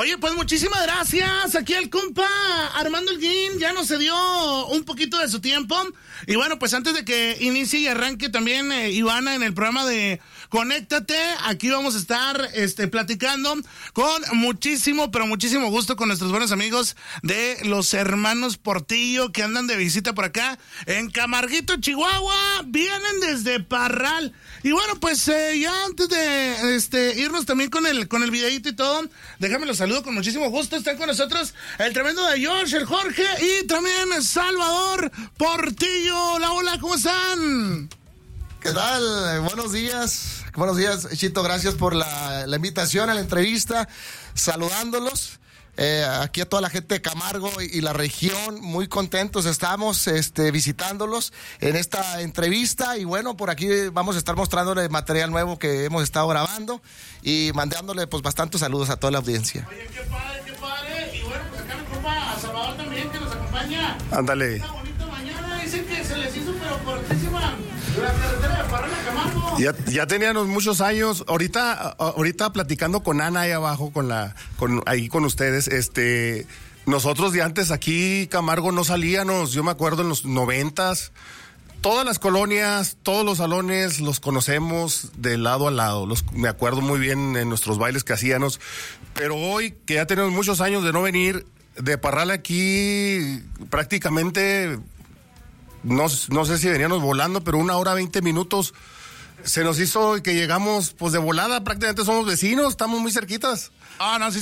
Oye, pues muchísimas gracias. Aquí el compa Armando Holguín ya nos cedió un poquito de su tiempo. Y bueno, pues antes de que inicie y arranque también Ivana en el programa de Conéctate, aquí vamos a estar platicando con muchísimo, pero muchísimo gusto con nuestros buenos amigos de los hermanos Portillo que andan de visita por acá en Camarguito, Chihuahua. Vienen desde Parral. Y bueno, pues ya antes de irnos también con el videíto y todo, déjame los saludo con muchísimo gusto. Están con nosotros el tremendo de George, el Jorge y también Salvador Portillo. Hola, hola, ¿cómo están? ¿Qué tal? Buenos días, Chito, gracias por la invitación a la entrevista, saludándolos. Aquí a toda la gente de Camargo y la región, muy contentos estamos visitándolos en esta entrevista, y bueno, por aquí vamos a estar mostrándoles material nuevo que hemos estado grabando y mandándole pues bastantes saludos a toda la audiencia. Oye, qué padre, y bueno, pues acá me compa Salvador también que nos acompaña. Ándale. Una bonita mañana, dicen que se les hizo pero cortísima la carretera de Parral a Camargo. Ya teníamos muchos años. Ahorita platicando con Ana ahí abajo, con ustedes, nosotros de antes aquí, Camargo, no salíamos. Yo me acuerdo en los 90s, todas las colonias, todos los salones los conocemos de lado a lado. Me acuerdo muy bien en nuestros bailes que hacíamos. Pero hoy, que ya tenemos muchos años de no venir, de Parral aquí, prácticamente, no sé si veníamos volando, pero 1 hora 20 minutos se nos hizo que llegamos pues de volada. Prácticamente somos vecinos, estamos muy cerquitas. Ah, no, sí